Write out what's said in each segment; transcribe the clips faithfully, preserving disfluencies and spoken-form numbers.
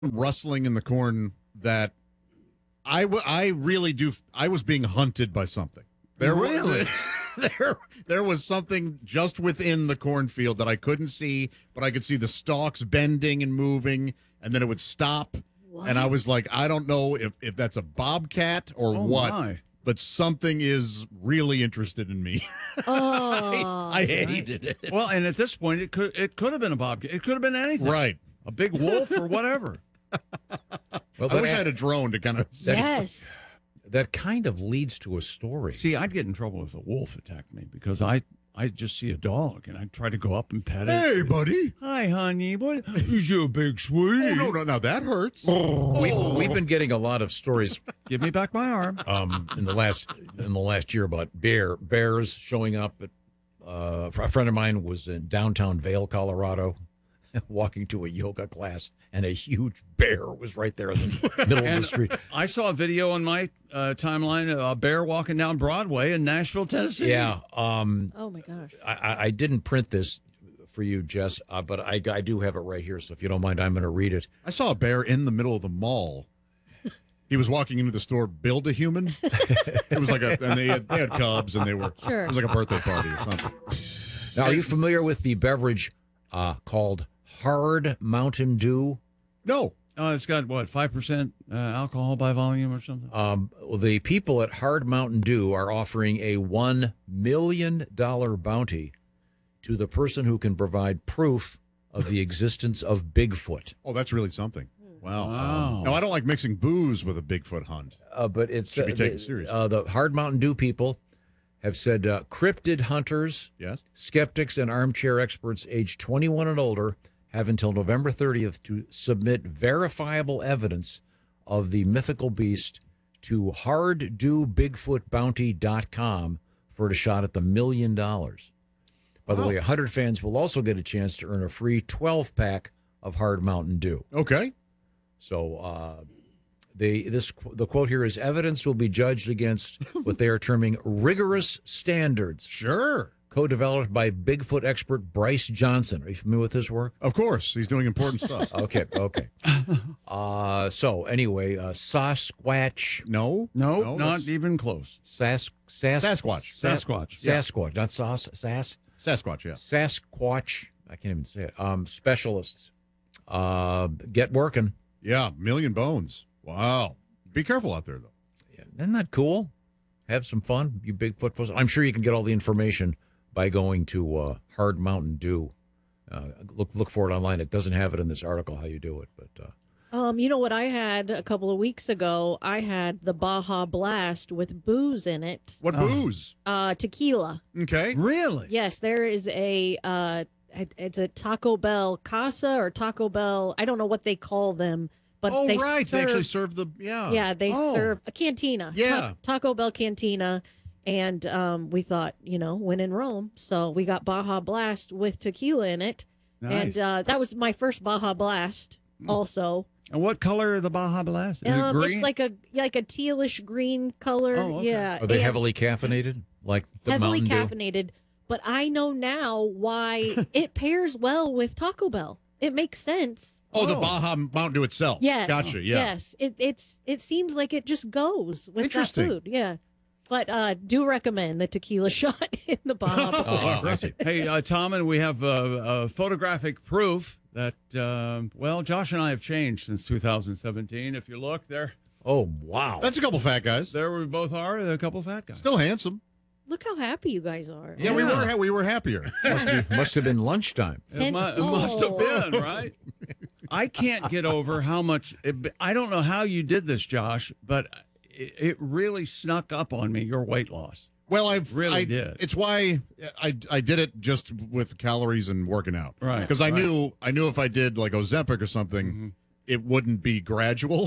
rustling in the corn that I, w- I really do. I was being hunted by something. There Really? Was, there, there was something just within the cornfield that I couldn't see, but I could see the stalks bending and moving, and then it would stop. What? And I was like, I don't know if, if that's a bobcat or Oh, what, my. but something is really interested in me. Oh, I hated it. Well, and at this point, it could it could have been a bobcat. It could have been anything. Right. A big wolf or whatever. Well, I that, wish I had a drone to kind of. yes. that kind of leads to a story. See, I'd get in trouble if a wolf attacked me because I I just see a dog and I'd try to go up and pet it. Hey, buddy. Hi, honey. What is you a big sweetie? Oh, no, no, no, that hurts. We, Oh. we've been getting a lot of stories Give me back my arm. um, in the last in the last year about bear bears showing up. At, uh, a friend of mine was in downtown Vail, Colorado, walking to a yoga class, and a huge bear was right there in the middle of the And street. I saw a video on my uh, timeline of a bear walking down Broadway in Nashville, Tennessee. Yeah, um, Oh my gosh. I- I, I didn't print this for you, Jess, uh, but I, I do have it right here. So if you don't mind, I'm going to read it. I saw a bear in the middle of the mall. He was walking into the store, build a human. It was like a, and they had, they had cubs, and they were. Sure. It was like a birthday party or something. Now, are you familiar with the beverage uh, called Hard Mountain Dew? No. Oh, it's got what five percent uh, alcohol by volume or something. Um, well, the people at Hard Mountain Dew are offering a one million dollars bounty to the person who can provide proof of the existence of Bigfoot. Oh, that's really something. Wow. Wow. No, I don't like mixing booze with a Bigfoot hunt. Uh, but it's Should be uh, taken the, serious. Uh, the Hard Mountain Dew people have said uh, cryptid hunters, Yes. skeptics, and armchair experts aged twenty-one and older have until November thirtieth to submit verifiable evidence of the mythical beast to hard dew bigfoot bounty dot com for a shot at the million dollars. By the Wow. way, one hundred fans will also get a chance to earn a free twelve pack of Hard Mountain Dew. Okay. So uh, they this the quote here is evidence will be judged against what they are terming rigorous standards, Sure. co-developed by Bigfoot expert Bryce Johnson. Are you familiar with his work? Of course. He's doing important stuff. Okay, okay. Uh, so anyway, uh, Sasquatch, No. No, not that's- even close. Sas, Sas, Sasquatch. Sas- Sasquatch. Sasquatch, not Sas, Sas, Sasquatch, yeah. Sasquatch. I can't even say it. Um, specialists, uh, get working. Yeah. Million bones. Wow. Be careful out there, though. Isn't that cool? Have some fun, you Bigfoot folks. I'm sure you can get all the information by going to uh, Hard Mountain Dew. Uh, look look for it online. It doesn't have it in this article how you do it, but uh, Um, you know what I had a couple of weeks ago? I had the Baja Blast with booze in it. What Oh. booze? Uh, tequila. Okay. Really? Yes, there is a uh, it- it's a Taco Bell Casa or Taco Bell. I don't know what they call them, but oh, they right. serve, They actually serve the, yeah. yeah, they Oh. serve a cantina. Yeah. Ta- Taco Bell cantina. And um, we thought, you know, when in Rome. So we got Baja Blast with tequila in it. Nice. And uh, that was my first Baja Blast also. And what color are the Baja Blast? Is Um, it green? it's like a like a tealish green color. Oh, okay. Yeah. are they and heavily caffeinated like the heavily Mountain Dew? caffeinated? But I know now why it pairs well with Taco Bell. It makes sense. Oh, the Oh. Baja Mountain Dew itself. Yes. Gotcha. Yeah. Yes. It it's it seems like it just goes with that Interesting. food. Yeah. But uh, do recommend the tequila shot in the Baja Blast. Oh, I see. Hey, uh, Tom, and we have uh, uh, photographic proof that, uh, well, Josh and I have changed since two thousand seventeen. If you look, there Oh wow! That's a couple fat guys. there we both are. They're a couple of fat guys. Still handsome. Look how happy you guys are. Yeah, we were ha- we were happier. must, be, must have been lunchtime. It, Ten- mu- it must have Oh. been, right? I can't get over how much. It, I don't know how you did this, Josh, but it, it really snuck up on me, your weight loss. Well, I've Really I, did. It's why I I did it just with calories and working out. Right, Because I right. knew I knew if I did like Ozempic or something, Mm-hmm. it wouldn't be gradual,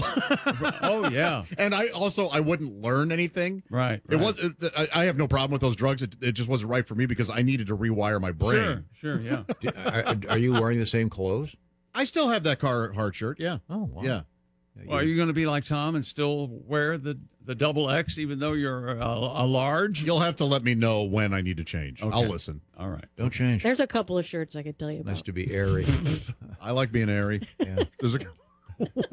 Oh, yeah. and I also I wouldn't learn anything. Right. It right. was. It, I, I have no problem with those drugs. It, it just wasn't right for me because I needed to rewire my brain. Sure, sure, yeah. Do- Are, are you wearing the same clothes? I still have that car hard shirt. Yeah. Oh wow! Yeah. Well, are you going to be like Tom and still wear the, the double X even though you're a, a large? You'll have to let me know when I need to change. Okay. I'll listen. All right. Don't change. There's a couple of shirts I could tell you Nice about. to be airy. I like being airy. Yeah. There's a